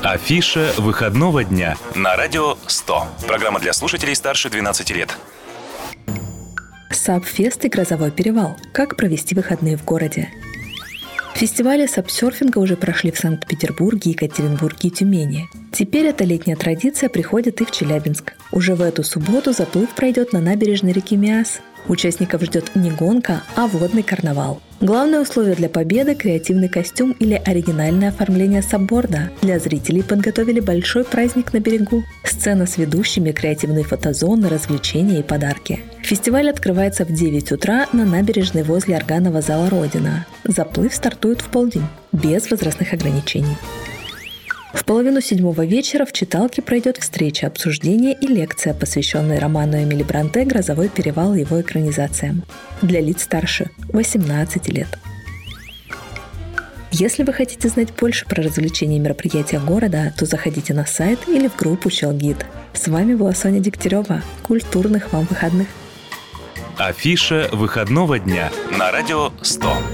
Афиша выходного дня на радио 100. Программа для слушателей старше 12 лет. Сабфест и Грозовой перевал. Как провести выходные в городе? Фестивали сабсерфинга уже прошли в Санкт-Петербурге, Екатеринбурге и Тюмени. Теперь эта летняя традиция приходит и в Челябинск. Уже в эту субботу заплыв пройдет на набережной реки Миас. Участников ждет не гонка, а водный карнавал. Главное условие для победы – креативный костюм или оригинальное оформление сабборда. Для зрителей подготовили большой праздник на берегу. Сцена с ведущими, креативные фотозоны, развлечения и подарки. Фестиваль открывается в 9 утра на набережной возле органного зала «Родина». Заплыв стартует в полдень, без возрастных ограничений. В 6:30 вечера в читалке пройдет встреча, обсуждение и лекция, посвященная роману Эмили Бронте «Грозовой перевал» и его экранизациям. Для лиц старше 18 лет. Если вы хотите знать больше про развлечения и мероприятия города, то заходите на сайт или в группу «Челгид». С вами была Соня Дегтярева. Культурных вам выходных! Афиша выходного дня на радио 100.